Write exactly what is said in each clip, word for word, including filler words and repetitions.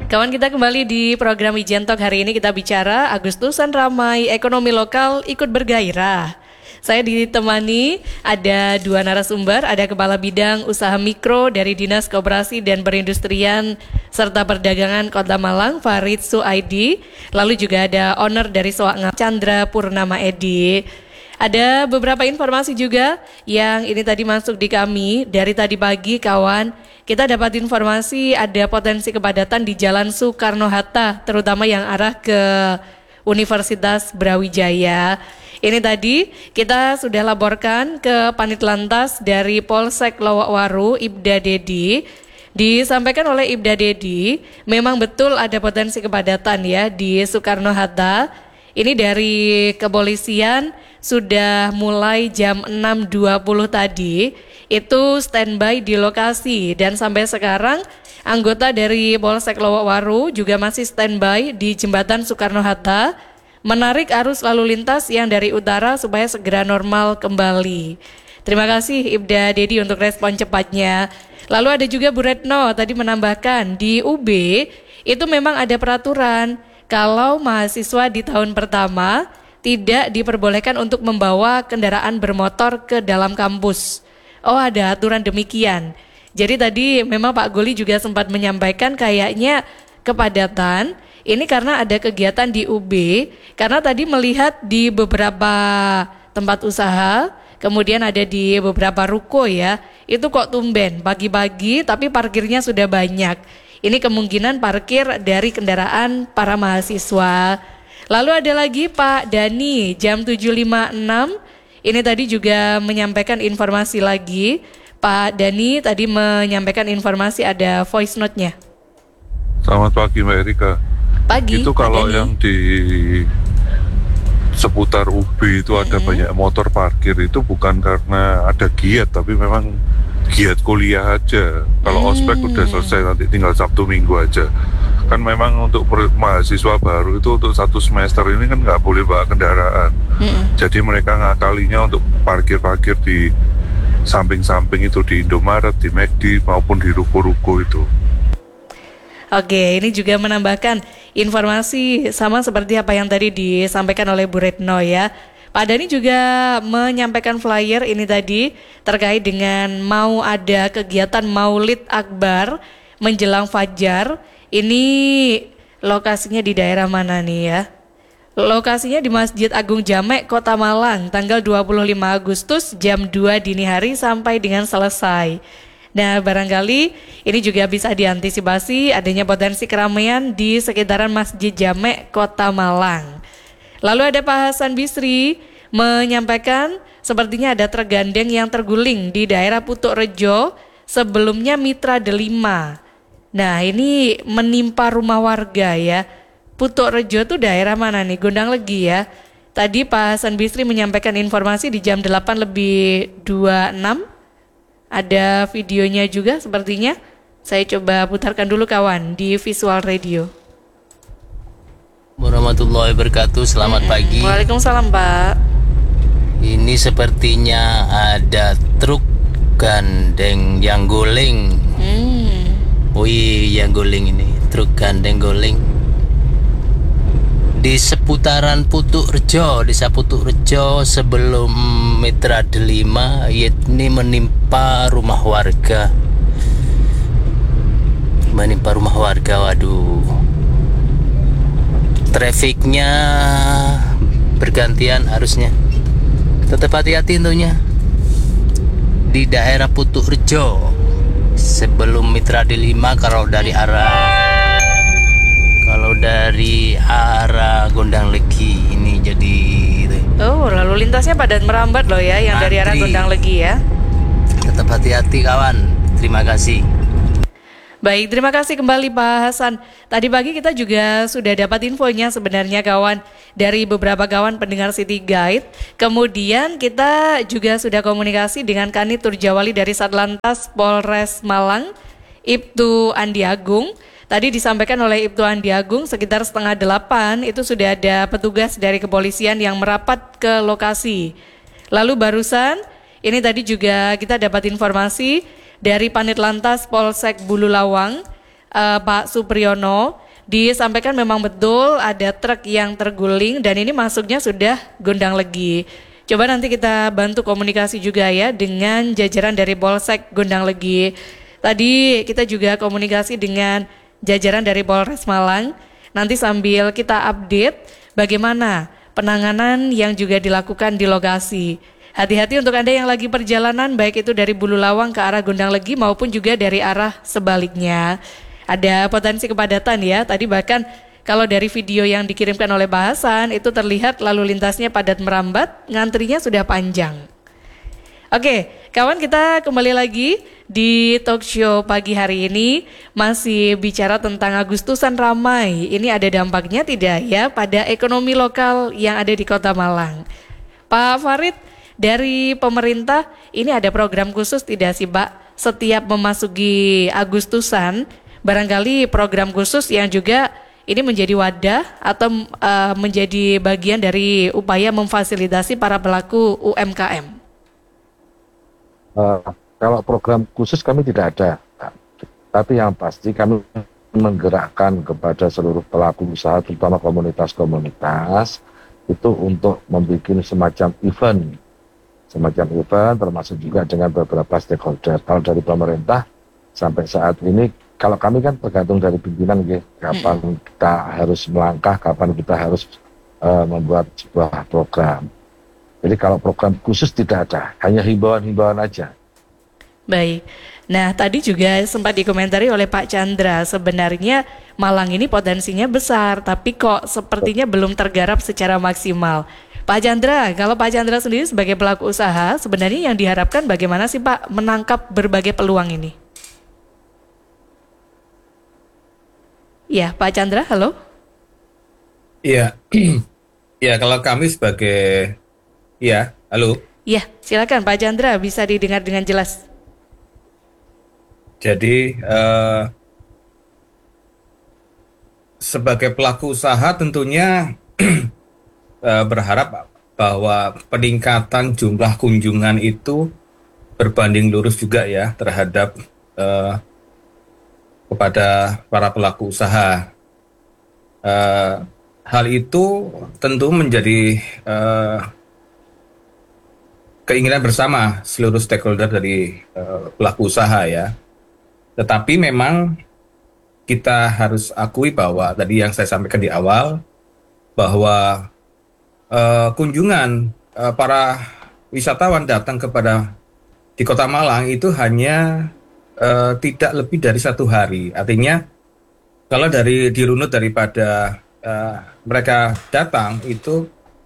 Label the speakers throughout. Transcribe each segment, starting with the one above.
Speaker 1: Kawan kita kembali di program Wijen Talk. Hari ini kita bicara Agustusan ramai, ekonomi lokal ikut bergairah. Saya ditemani ada dua narasumber, ada Kepala Bidang Usaha Mikro dari Dinas Koperasi dan Perindustrian serta Perdagangan Kota Malang, Farid Suaidi. Lalu juga ada owner dari Soak Chandra Purnama Edi. Ada beberapa informasi juga yang ini tadi masuk di kami dari tadi pagi, kawan. Kita dapat informasi ada potensi kepadatan di Jalan Soekarno-Hatta, terutama yang arah ke Universitas Brawijaya. Ini tadi kita sudah laporkan ke Panitlantas dari Polsek Lowokwaru, Ibda Dedi. Disampaikan oleh Ibda Dedi, memang betul ada potensi kepadatan ya di Soekarno-Hatta. Ini dari kepolisian sudah mulai jam enam dua puluh tadi itu standby di lokasi, dan sampai sekarang anggota dari Polsek Lowokwaru juga masih standby di Jembatan Soekarno-Hatta menarik arus lalu lintas yang dari utara supaya segera normal kembali. Terima kasih Ibda Dedi untuk respon cepatnya. Lalu ada juga Bu Retno tadi menambahkan di U B itu memang ada peraturan kalau mahasiswa di tahun pertama tidak diperbolehkan untuk membawa kendaraan bermotor ke dalam kampus. Oh, ada aturan demikian. Jadi tadi memang Pak Goli juga sempat menyampaikan kayaknya kepadatan ini karena ada kegiatan di U B, karena tadi melihat di beberapa tempat usaha, kemudian ada di beberapa ruko ya, itu kok tumben pagi-pagi tapi parkirnya sudah banyak. Ini kemungkinan parkir dari kendaraan para mahasiswa. Lalu ada lagi Pak Dani jam tujuh lima puluh enam. Ini tadi juga menyampaikan informasi lagi. Pak Dani tadi menyampaikan informasi ada voice note-nya.
Speaker 2: Selamat pagi Mbak Erika.
Speaker 1: Pagi.
Speaker 2: Itu kalau
Speaker 1: Dani.
Speaker 2: yang di seputar U B itu ada mm-hmm. banyak motor parkir, itu bukan karena ada giat, tapi memang giat kuliah aja. Kalau hmm. ospek udah selesai, nanti tinggal Sabtu Minggu aja. Kan memang untuk mahasiswa baru itu untuk satu semester ini kan nggak boleh bawa kendaraan. Hmm. Jadi mereka ngakalinya untuk parkir-parkir di samping-samping itu, di Indomaret, di McD maupun di ruko-ruko itu.
Speaker 1: Oke, ini juga menambahkan informasi sama seperti apa yang tadi disampaikan oleh Bu Retno ya. Pak Dani juga menyampaikan flyer ini tadi terkait dengan mau ada kegiatan Maulid Akbar menjelang Fajar. Ini lokasinya di daerah mana nih ya? Lokasinya di Masjid Agung Jamek, Kota Malang, tanggal dua puluh lima Agustus jam dua dini hari sampai dengan selesai. Nah, barangkali ini juga bisa diantisipasi adanya potensi keramaian di sekitaran Masjid Jamek, Kota Malang. Lalu ada Pak Hasan Bisri menyampaikan sepertinya ada truk gandeng yang terguling di daerah Putuk Rejo, sebelumnya Mitra Delima. Nah, ini menimpa rumah warga ya. Putuk Rejo itu daerah mana nih? Gondang Legi ya. Tadi Pak Hasan Bisri menyampaikan informasi di jam delapan lebih dua puluh enam. Ada videonya juga sepertinya. Saya coba putarkan dulu kawan di visual radio.
Speaker 3: Warahmatullahi wabarakatuh. Selamat hmm. pagi.
Speaker 1: Waalaikumsalam Pak.
Speaker 3: Ini sepertinya ada truk gandeng yang guling.
Speaker 1: Hmm.
Speaker 3: Wih, yang guling ini truk gandeng guling di seputaran Putuk Rejo, desa Putuk Rejo sebelum Mitra Delima, ini menimpa rumah warga. Menimpa rumah warga, waduh. Trafiknya bergantian harusnya. Tetap hati-hati tentunya di daerah Putuk Rejo sebelum Mitra Delima. Kalau dari arah kalau dari arah Gondang Legi ini jadi
Speaker 1: oh, lalu lintasnya padat merambat loh ya yang
Speaker 3: antri.
Speaker 1: Dari arah Gondang Legi ya.
Speaker 3: Tetap hati-hati kawan. Terima kasih.
Speaker 1: Baik, terima kasih kembali Pak Hasan. Tadi pagi kita juga sudah dapat infonya sebenarnya kawan dari beberapa kawan pendengar City Guide. Kemudian kita juga sudah komunikasi dengan Kanit Turjawali dari Satlantas Polres Malang, Ibtu Andi Agung. Tadi disampaikan oleh Ibtu Andi Agung sekitar setengah delapan itu sudah ada petugas dari kepolisian yang merapat ke lokasi. Lalu barusan ini tadi juga kita dapat informasi dari Panitlantas Polsek Bululawang, eh, Pak Supriyono, disampaikan memang betul ada truk yang terguling dan ini masuknya sudah Gondang Legi. Coba nanti kita bantu komunikasi juga ya dengan jajaran dari Polsek Gondang Legi. Tadi kita juga komunikasi dengan jajaran dari Polres Malang. Nanti sambil kita update bagaimana penanganan yang juga dilakukan di lokasi. Hati-hati untuk Anda yang lagi perjalanan, baik itu dari Bululawang ke arah Gondang Legi maupun juga dari arah sebaliknya. Ada potensi kepadatan ya, tadi bahkan kalau dari video yang dikirimkan oleh Pak Hasan, itu terlihat lalu lintasnya padat merambat, ngantrinya sudah panjang. Oke, kawan, kita kembali lagi di talk show pagi hari ini. Masih bicara tentang Agustusan ramai. Ini ada dampaknya tidak ya pada ekonomi lokal yang ada di Kota Malang? Pak Farid, dari pemerintah ini ada program khusus tidak sih Pak? Setiap memasuki Agustusan, barangkali program khusus yang juga ini menjadi wadah atau uh, menjadi bagian dari upaya memfasilitasi para pelaku U M K M.
Speaker 4: Uh, kalau program khusus kami tidak ada, tapi yang pasti kami menggerakkan kepada seluruh pelaku usaha, terutama komunitas-komunitas, itu untuk membuat semacam event, semacam event, termasuk juga dengan beberapa stakeholder. Kalau dari pemerintah sampai saat ini, kalau kami kan tergantung dari pimpinan, ya, kapan kita harus melangkah, kapan kita harus uh, membuat sebuah program. Jadi kalau program khusus tidak ada, hanya himbauan-himbauan aja.
Speaker 1: Baik, nah tadi juga sempat dikomentari oleh Pak Chandra, sebenarnya Malang ini potensinya besar, tapi kok sepertinya belum tergarap secara maksimal. Pak Chandra, kalau Pak Chandra sendiri sebagai pelaku usaha, sebenarnya yang diharapkan bagaimana sih Pak menangkap berbagai peluang ini? Ya, Pak Chandra, halo?
Speaker 5: Iya, ya kalau kami sebagai Ya, halo.
Speaker 1: Ya, silakan Pak Chandra, bisa didengar dengan jelas.
Speaker 5: Jadi eh, sebagai pelaku usaha tentunya eh, berharap bahwa peningkatan jumlah kunjungan itu berbanding lurus juga ya terhadap eh, kepada para pelaku usaha. Eh, hal itu tentu menjadi eh, keinginan bersama seluruh stakeholder dari uh, pelaku usaha ya. Tetapi memang kita harus akui bahwa tadi yang saya sampaikan di awal bahwa uh, kunjungan uh, para wisatawan datang kepada di Kota Malang itu hanya uh, tidak lebih dari satu hari. Artinya kalau dari dirunut daripada uh, mereka datang itu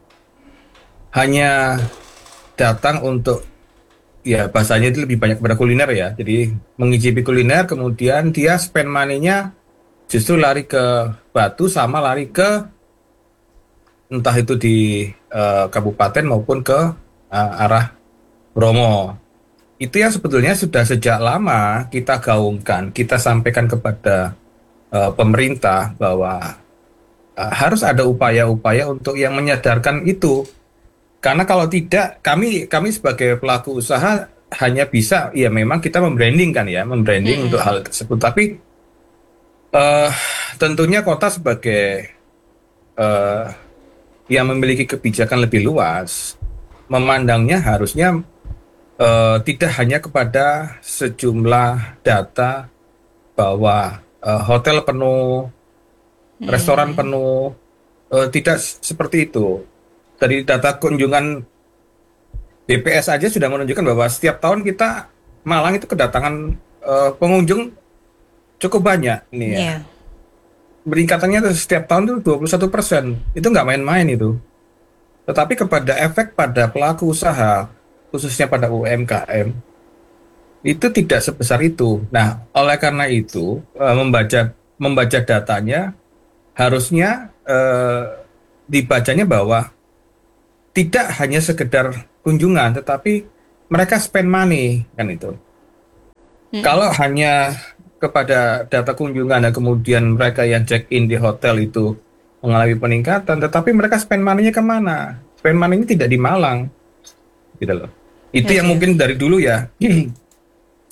Speaker 5: hanya datang untuk ya bahasanya itu lebih banyak pada kuliner ya, jadi mengicipi kuliner, kemudian dia spend money-nya justru lari ke Batu sama lari ke entah itu di uh, kabupaten maupun ke uh, arah Bromo. Itu yang sebetulnya sudah sejak lama kita gaungkan, kita sampaikan kepada uh, pemerintah bahwa uh, harus ada upaya-upaya untuk yang menyadarkan itu. Karena kalau tidak, kami kami sebagai pelaku usaha hanya bisa, ya memang kita membranding kan ya, membranding hmm. untuk hal tersebut. Tapi uh, tentunya kota sebagai uh, yang memiliki kebijakan lebih luas, memandangnya harusnya uh, tidak hanya kepada sejumlah data bahwa uh, hotel penuh, hmm. restoran penuh, uh, tidak seperti itu. Dari data kunjungan B P S aja sudah menunjukkan bahwa setiap tahun kita Malang itu kedatangan uh, pengunjung cukup banyak nih ya. Yeah. Peningkatannya setiap tahun itu dua puluh satu persen. Itu nggak main-main itu. Tetapi kepada efek pada pelaku usaha, khususnya pada U M K M, itu tidak sebesar itu. Nah, oleh karena itu uh, membaca membaca datanya harusnya uh, dibacanya bahwa tidak hanya sekedar kunjungan, tetapi mereka spend money, kan itu. Hmm. Kalau hanya kepada data kunjungan dan kemudian mereka yang check-in di hotel itu mengalami peningkatan, tetapi mereka spend money-nya kemana? Spend money-nya tidak di Malang, gitu loh. Itu okay. Yang mungkin dari dulu ya,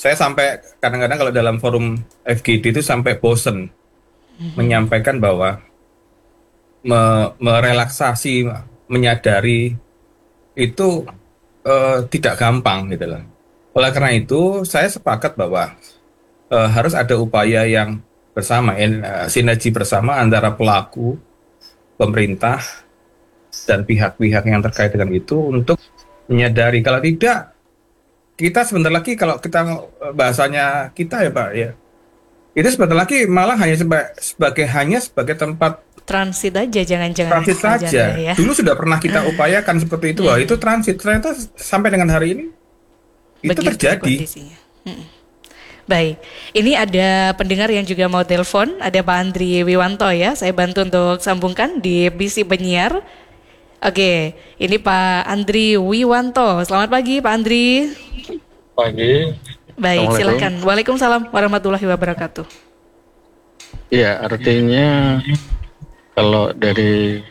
Speaker 5: saya sampai kadang-kadang kalau dalam forum F G D itu sampai bosen menyampaikan bahwa me- merelaksasi, menyadari itu eh, tidak gampang gitu loh. Oleh karena itu, saya sepakat bahwa eh, harus ada upaya yang bersama, en- eh, sinergi bersama antara pelaku, pemerintah, dan pihak-pihak yang terkait dengan itu untuk menyadari. Kalau tidak, kita sebentar lagi kalau kita eh, bahasanya kita ya Pak ya, itu sebentar lagi malah hanya seba- sebagai hanya sebagai tempat
Speaker 1: Transit aja, jangan-jangan
Speaker 5: transit
Speaker 1: Sarjana
Speaker 5: saja.
Speaker 1: ya.
Speaker 5: Dulu sudah pernah kita upayakan seperti itu, wah itu transit. Ternyata sampai dengan hari ini itu
Speaker 1: Begitu
Speaker 5: terjadi.
Speaker 1: kondisinya. Mm. Baik, ini ada pendengar yang juga mau telepon, ada Pak Andri Wiwanto ya, saya bantu untuk sambungkan di Bisi Penyiar. Oke, ini Pak Andri Wiwanto, selamat pagi Pak Andri.
Speaker 6: Pagi.
Speaker 1: Baik,
Speaker 6: Assalamualaikum.
Speaker 1: silakan. Waalaikumsalam warahmatullahi wabarakatuh.
Speaker 6: Iya, artinya kalau dari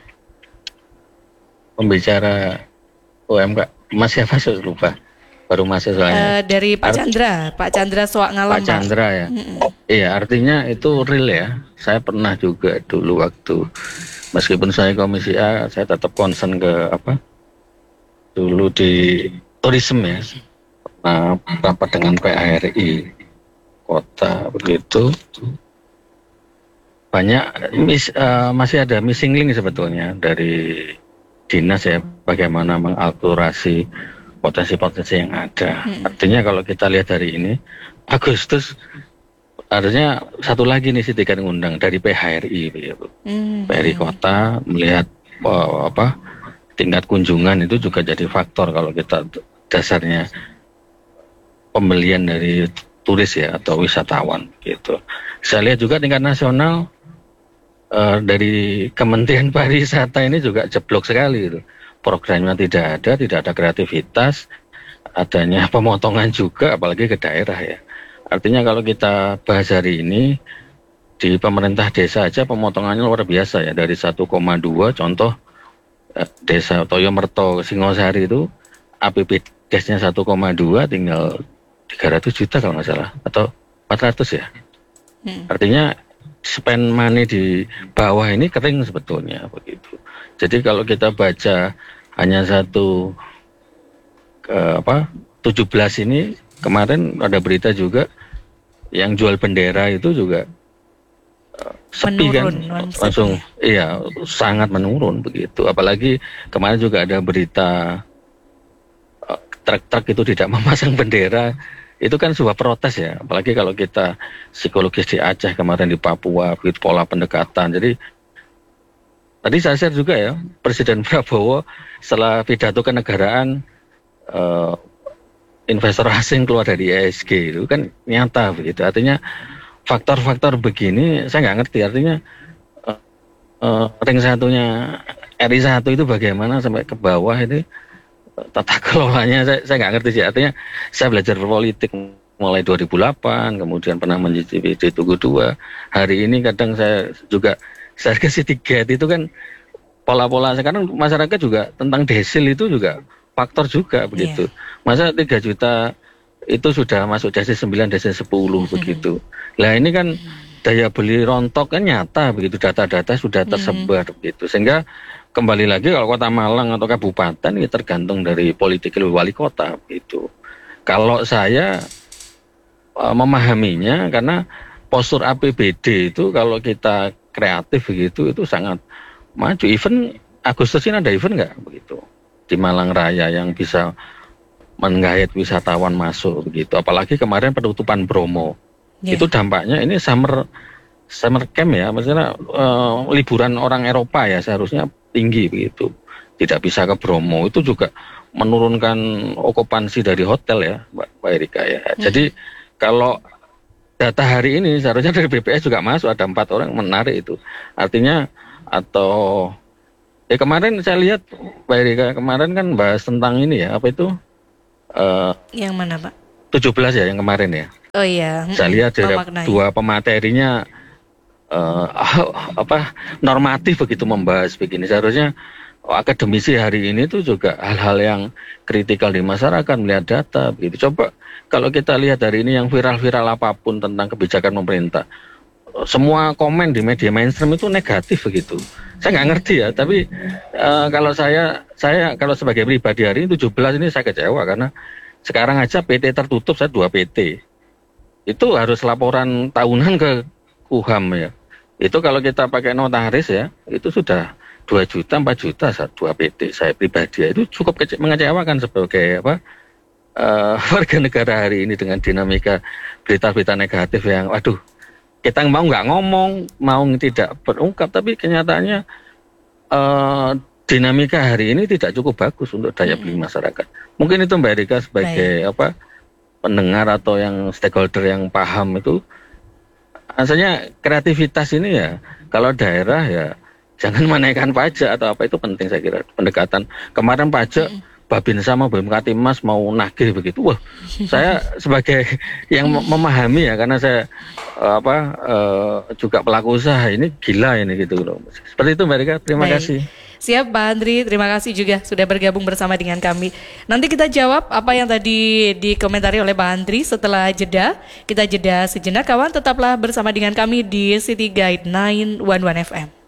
Speaker 6: pembicara U M K, Mas siapa sih lupa? Baru masuk soalnya.
Speaker 1: Eh, dari Pak
Speaker 6: Art-
Speaker 1: Chandra, Pak Chandra Soak Ngalam
Speaker 6: Pak Chandra ya. Iya, artinya itu real ya. Saya pernah juga dulu waktu meskipun saya komisi A, saya tetap concern ke apa? Dulu di tourism ya. Nah, rapat dengan P A R I kota begitu. Banyak mis, eh, masih ada missing link sebetulnya dari dinas ya, bagaimana mengakurasi potensi-potensi yang ada. Artinya kalau kita lihat hari ini Agustus harusnya satu lagi nih Siti kan ngundang dari P H R I begitu.
Speaker 1: Hmm.
Speaker 6: P H R I kota melihat oh, apa tingkat kunjungan itu juga jadi faktor kalau kita dasarnya pembelian dari turis ya atau wisatawan gitu. Saya lihat juga tingkat nasional eh, dari Kementerian Pariwisata ini juga jeblok sekali gitu. Programnya tidak ada, tidak ada kreativitas, adanya pemotongan juga, apalagi ke daerah ya. Artinya kalau kita bahas hari ini, di pemerintah desa aja pemotongannya luar biasa ya, dari satu koma dua contoh eh, desa Toyomerto Singosari itu A P B D-nya satu koma dua tinggal tiga ratus juta kalau nggak salah, atau empat ratus ya. Artinya spend money di bawah ini kering sebetulnya begitu. Jadi kalau kita baca hanya satu ke, apa tujuh belas ini kemarin ada berita juga yang jual bendera itu juga uh, sepi
Speaker 1: Menurun,
Speaker 6: kan
Speaker 1: omsetnya.
Speaker 6: langsung iya sangat menurun begitu. Apalagi kemarin juga ada berita uh, truk-truk itu tidak memasang bendera. Itu kan sebuah protes ya, apalagi kalau kita psikologis di Aceh kemarin di Papua, begitu pola pendekatan. Jadi tadi saya share juga ya, Presiden Prabowo setelah pidato kenegaraan eh, investor asing keluar dari E S G itu kan nyata begitu. Artinya faktor-faktor begini saya nggak ngerti. Artinya eh, eh, ring satunya R I satu itu bagaimana sampai ke bawah ini tata kelolanya saya saya nggak ngerti sih. Artinya saya belajar politik mulai dua ribu delapan, kemudian pernah mencicipi di Tugu dua. Hari ini kadang saya juga saya ke City Gate itu kan pola-pola sekarang masyarakat juga tentang desil itu juga faktor juga begitu. Masa tiga juta itu sudah masuk desil sembilan, desil sepuluh begitu. Lah ini kan daya beli rontok kan nyata begitu, data-data sudah tersebar begitu. Sehingga kembali lagi kalau kota Malang atau kabupaten ya tergantung dari politik wali kota gitu. Kalau saya uh, memahaminya karena postur A P B D itu kalau kita kreatif begitu itu sangat maju. Event Agustus ini ada event nggak begitu di Malang Raya yang bisa menggait wisatawan masuk begitu. Apalagi kemarin penutupan Bromo. Yeah. Itu dampaknya ini summer summer camp ya, maksudnya uh, liburan orang Eropa ya seharusnya tinggi begitu, tidak bisa ke Bromo, itu juga menurunkan okupansi dari hotel ya Mbak, Mbak Erika ya. Hmm. Jadi kalau data hari ini seharusnya dari B P S juga masuk ada empat orang menarik itu, artinya atau ya kemarin saya lihat Mbak Erika kemarin kan bahas tentang ini ya apa itu uh,
Speaker 1: yang mana Pak?
Speaker 6: tujuh belas ya yang kemarin ya.
Speaker 1: Oh iya.
Speaker 6: Saya lihat ada dua pematerinya Uh, apa normatif begitu membahas begini seharusnya akademisi hari ini tuh juga hal-hal yang kritikal di masyarakat, melihat data begitu. Coba kalau kita lihat hari ini yang viral-viral apapun tentang kebijakan pemerintah, semua komen di media mainstream itu negatif begitu. Saya nggak ngerti ya, tapi uh, kalau saya saya kalau sebagai pribadi hari ini tujuh belas ini saya kecewa karena sekarang aja P T tertutup, saya dua P T. Itu harus laporan tahunan ke U H A M ya. Itu kalau kita pakai notaris ya, itu sudah dua juta, empat juta dua P T. Saya pribadi ya, itu cukup kece- mengecewakan sebagai apa uh, warga negara hari ini dengan dinamika berita-berita negatif yang waduh, kita mau nggak ngomong, mau tidak berungkap, tapi kenyataannya uh, dinamika hari ini tidak cukup bagus untuk daya beli masyarakat. Mungkin itu Mbak Erika sebagai Baik. apa pendengar atau yang stakeholder yang paham itu, asalnya kreativitas ini ya, kalau daerah ya jangan menaikkan pajak atau apa, itu penting saya kira pendekatan. Kemarin pajak mm. Babinsa sama B M K Timas mau nagih begitu, wah saya sebagai yang memahami ya, karena saya uh, apa uh, juga pelaku usaha, ini gila ini gitu loh. Seperti itu Mbak Rika, terima Baik. kasih.
Speaker 1: Siap Pak Andri, terima kasih juga sudah bergabung bersama dengan kami. Nanti kita jawab apa yang tadi dikomentari oleh Pak Andri setelah jeda. Kita jeda sejenak kawan, tetaplah bersama dengan kami di City Guide sembilan satu satu F M.